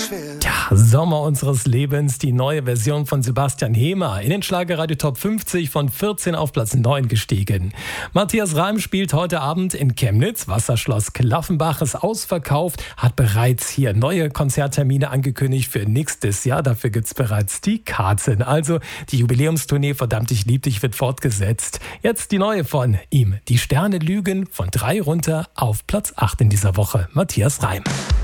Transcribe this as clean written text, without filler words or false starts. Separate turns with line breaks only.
Ja, Sommer unseres Lebens, die neue Version von Sebastian Hehmer. In den Schlagerradio Top 50 von 14 auf Platz 9 gestiegen. Matthias Reim spielt heute Abend in Chemnitz. Wasserschloss Klaffenbach ist ausverkauft, hat bereits hier neue Konzerttermine angekündigt für nächstes Jahr. Dafür gibt's bereits die Karten. Also die Jubiläumstournee Verdammt, ich lieb dich wird fortgesetzt. Jetzt die neue von ihm. Die Sterne lügen von 3 runter auf Platz 8 in dieser Woche. Matthias Reim.